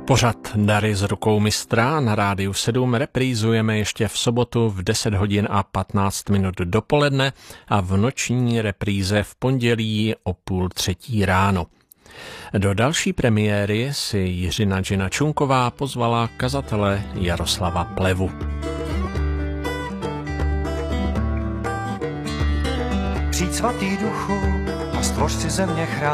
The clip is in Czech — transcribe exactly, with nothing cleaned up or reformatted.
Pořad Dary z rukou mistra na Rádiu sedm reprízujeme ještě v sobotu v deset hodin a patnáct minut dopoledne a v noční repríze v pondělí o půl třetí ráno. Do další premiéry si Jiřina Džina Čunková pozvala kazatele Jaroslava Plevu. Přijď svatý duchu a stvoř si země chrám.